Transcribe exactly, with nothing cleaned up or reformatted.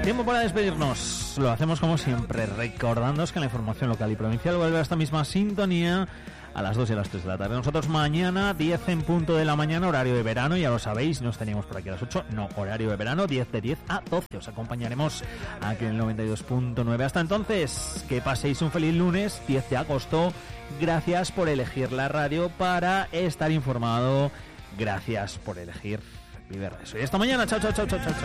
Tiempo para despedirnos. Lo hacemos como siempre, recordándoos que la información local y provincial vuelve a esta misma sintonía a las dos y a las tres de la tarde. Nosotros mañana, diez en punto de la mañana, horario de verano, ya lo sabéis, nos teníamos por aquí a las ocho, no, horario de verano, diez de diez a doce. Os acompañaremos aquí en el noventa y dos punto nueve. Hasta entonces, que paséis un feliz lunes, diez de agosto. Gracias por elegir la radio para estar informado. Gracias por elegir Viver Eso. Y hasta mañana. Chao, chao, chao, chao, chao.